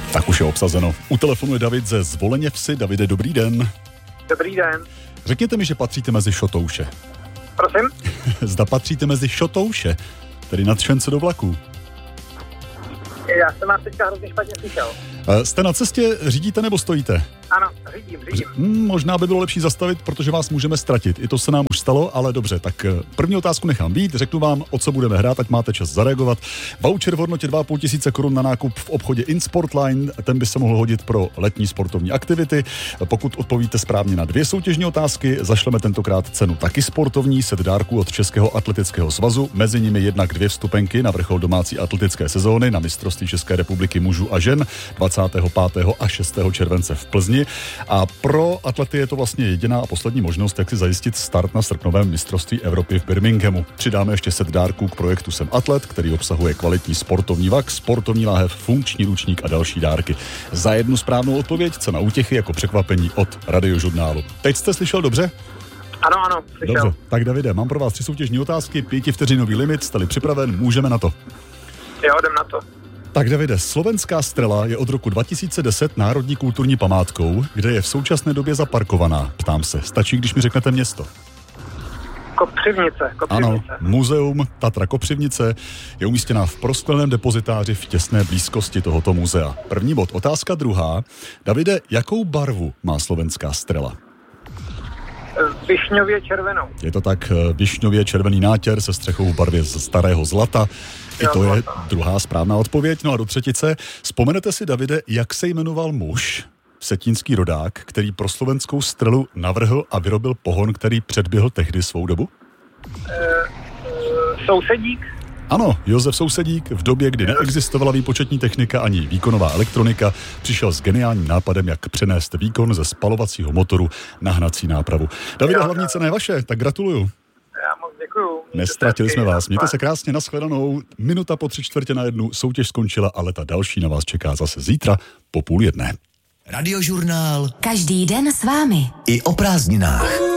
Tak už je obsazeno. U telefonu je David ze Zvoleněvsi. Davide, dobrý den. Dobrý den. Řekněte mi, že patříte mezi šotouše. Prosím? Zda patříte mezi šotouše, tedy nadšence do vlaků. Já jsem vás teďka hrozně špatně slyšel. Jste na cestě, řídíte nebo stojíte? Ano, řídím. Možná by bylo lepší zastavit, protože vás můžeme ztratit. I to se nám už stalo, ale dobře, tak první otázku nechám být. Řeknu vám, o co budeme hrát, ať máte čas zareagovat. Voucher v hodnotě 2 500 korun na nákup v obchodě InSportline, ten by se mohl hodit pro letní sportovní aktivity. Pokud odpovíte správně na 2 soutěžní otázky, zašleme tentokrát cenu taky sportovní, set dárků od Českého atletického svazu, mezi nimi jednak 2 vstupenky na vrchol domácí atletické sezóny na mistrovství České republiky mužů a žen 25. a 6. července v Plzni. A pro atlety je to vlastně jediná a poslední možnost, jak si zajistit start na srpnovém mistrovství Evropy v Birminghamu. Přidáme ještě set dárků k projektu Jsem atlet, který obsahuje kvalitní sportovní vak, sportovní láhev, funkční ručník a další dárky. Za jednu správnou odpověď cena útěchy jako překvapení od Radiožurnálu. Teď jste slyšel dobře? Ano, slyšel. Dobře, tak Davide, mám pro vás 3 soutěžní otázky, 5vteřinový limit, jste-li připraven, můžeme na to. Jo, jdem na to. Tak Davide, Slovenská Strela je od roku 2010 národní kulturní památkou, kde je v současné době zaparkovaná. Ptám se, stačí, když mi řeknete město? Kopřivnice. Ano, muzeum Tatra Kopřivnice je umístěná v proskleném depozitáři v těsné blízkosti tohoto muzea. První bod, otázka druhá. Davide, jakou barvu má Slovenská Strela? Višňově červenou. Je to tak, višňově červený nátěr se střechou v barvě z starého zlata. I to je druhá správná odpověď. No a do třetice. Vzpomenete si, Davide, jak se jmenoval muž, vsetínský rodák, který pro Slovenskou Strelu navrhl a vyrobil pohon, který předběhl tehdy svou dobu? Sousedík? Ano, Josef Sousedík v době, kdy neexistovala výpočetní technika ani výkonová elektronika, přišel s geniálním nápadem, jak přenést výkon ze spalovacího motoru na hnací nápravu. Davide, hlavní cena je vaše, tak gratuluju. Já moc děkuju. Nestratili jsme vás. Mějte se krásně, nashledanou. Minuta po 3/4, soutěž skončila, ale ta další na vás čeká zase zítra po 12:30. Radiožurnál. Každý den s vámi. I o prázdninách.